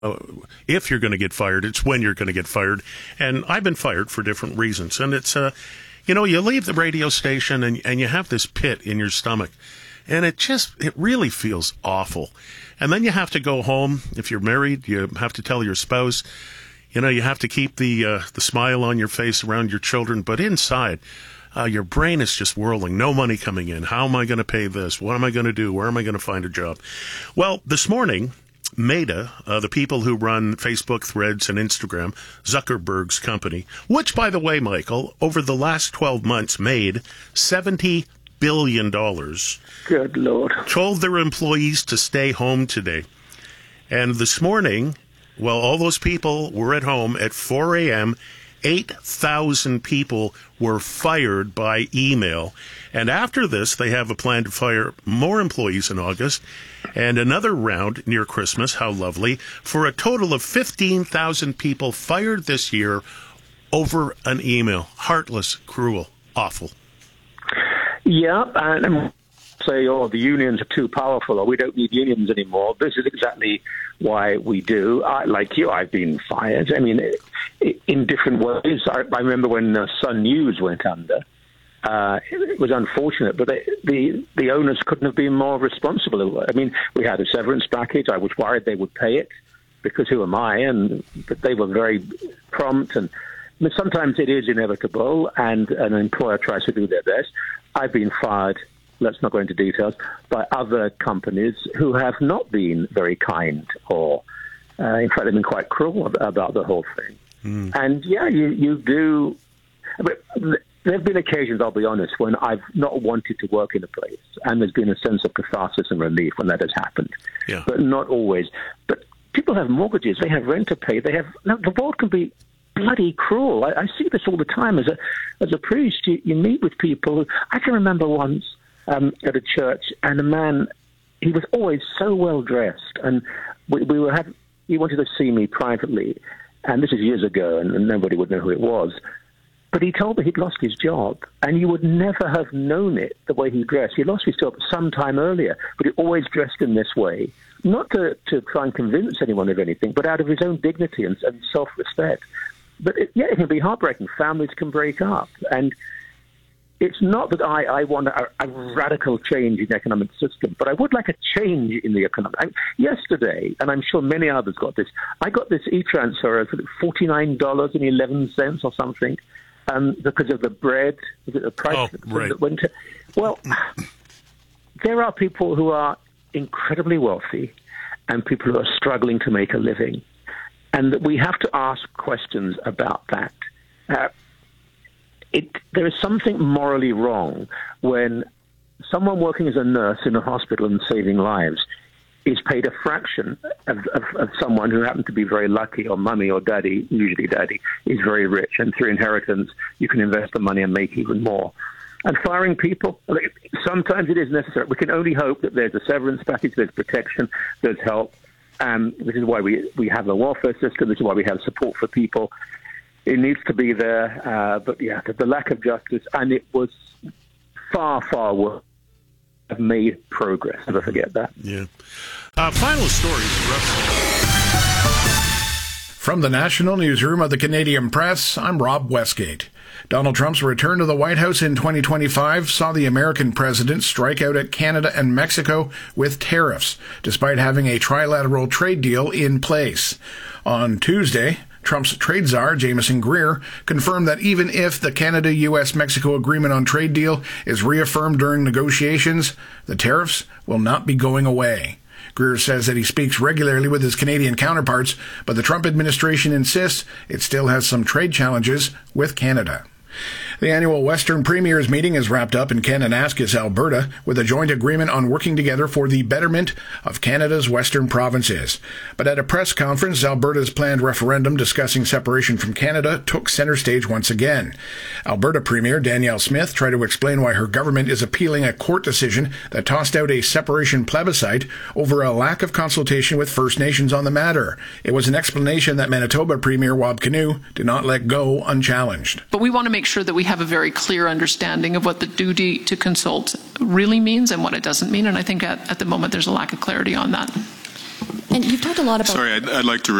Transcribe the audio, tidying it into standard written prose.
if you're going to get fired, it's when you're going to get fired. And I've been fired for different reasons. And it's, you leave the radio station and you have this pit in your stomach. And it really feels awful. And then you have to go home. If you're married, you have to tell your spouse, you have to keep the smile on your face around your children. But inside, your brain is just whirling. No money coming in. How am I going to pay this? What am I going to do? Where am I going to find a job? Well, this morning, Meta, the people who run Facebook, Threads, and Instagram, Zuckerberg's company, which, by the way, Michael, over the last 12 months made $70 billion. Good Lord. Told their employees to stay home today. And this morning, all those people were at home at 4 a.m., 8,000 people were fired by email. And after this, they have a plan to fire more employees in August and another round near Christmas. How lovely. For a total of 15,000 people fired this year over an email. Heartless, cruel, awful. Yeah, and say, the unions are too powerful, or we don't need unions anymore. This is exactly why we do. Like you, I've been fired. I mean, in different ways. I remember when Sun News went under. It was unfortunate, but the owners couldn't have been more responsible. I mean, we had a severance package. I was worried they would pay it, because who am I? But they were very prompt. And sometimes it is inevitable, and an employer tries to do their best. I've been fired, let's not go into details, by other companies who have not been very kind, or in fact, they've been quite cruel about the whole thing. And yeah, you do. But there have been occasions, I'll be honest, when I've not wanted to work in a place, and there's been a sense of catharsis and relief when that has happened. Yeah. But not always. But people have mortgages, they have rent to pay, the world can be bloody cruel. I see this all the time as a priest. You meet with people. I can remember once at a church, and a man, he was always so well dressed, and he wanted to see me privately, and this is years ago, and nobody would know who it was. But he told me he'd lost his job, and you would never have known it the way he dressed. He lost his job some time earlier, but he always dressed in this way, not to try and convince anyone of anything, but out of his own dignity and self-respect. But it can be heartbreaking. Families can break up. And it's not that I want a radical change in the economic system, but I would like a change in the economy. Yesterday, and I'm sure many others got this, I got this e-transfer of $49.11 or something because of the bread, the price that went to. Well, there are people who are incredibly wealthy and people who are struggling to make a living. And we have to ask questions about that. There is something morally wrong when someone working as a nurse in a hospital and saving lives is paid a fraction of someone who happened to be very lucky, or mummy or daddy, usually daddy, is very rich. And through inheritance, you can invest the money and make even more. And firing people, sometimes it is necessary. We can only hope that there's a severance package, there's protection, there's help. This is why we have a welfare system. This is why we have support for people. It needs to be there. But yeah, the lack of justice, and it was far, far worse. Have made progress. Never forget that. Yeah. Final stories. From the National Newsroom of the Canadian Press, I'm Rob Westgate. Donald Trump's return to the White House in 2025 saw the American president strike out at Canada and Mexico with tariffs, despite having a trilateral trade deal in place. On Tuesday, Trump's trade czar, Jameson Greer, confirmed that even if the Canada-U.S.-Mexico agreement on trade deal is reaffirmed during negotiations, the tariffs will not be going away. Greer says that he speaks regularly with his Canadian counterparts, but the Trump administration insists it still has some trade challenges with Canada. The annual Western Premiers meeting is wrapped up in Kananaskis, Alberta, with a joint agreement on working together for the betterment of Canada's western provinces. But at a press conference, Alberta's planned referendum discussing separation from Canada took center stage once again. Alberta Premier Danielle Smith tried to explain why her government is appealing a court decision that tossed out a separation plebiscite over a lack of consultation with First Nations on the matter. It was an explanation that Manitoba Premier Wab Kinew did not let go unchallenged. But we want to make sure that we have a very clear understanding of what the duty to consult really means and what it doesn't mean. And I think at the moment there's a lack of clarity on that. And you've talked a lot about... Sorry, I'd like to